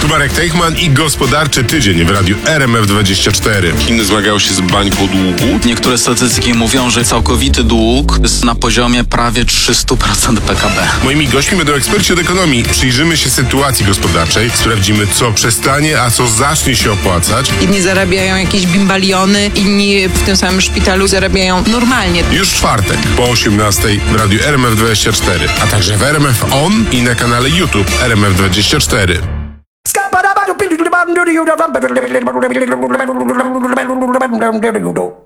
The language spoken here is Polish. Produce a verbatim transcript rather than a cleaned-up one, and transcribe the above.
Tu Marek Teichman i gospodarczy tydzień w radiu R M F dwadzieścia cztery. Chiny zmagają się z bańką długu. Niektóre statystyki mówią, że całkowity dług jest na poziomie prawie trzysta procent P K B. Moimi gośćmi będą eksperci od ekonomii. Przyjrzymy się sytuacji gospodarczej, sprawdzimy, co przestanie, a co zacznie się opłacać. Jedni zarabiają jakieś bimbaliony, inni w tym samym szpitalu zarabiają normalnie. Już w czwartek po osiemnastej w radiu R M F dwadzieścia cztery, a także w R M F On i na kanale YouTube R M F dwadzieścia cztery. Scabba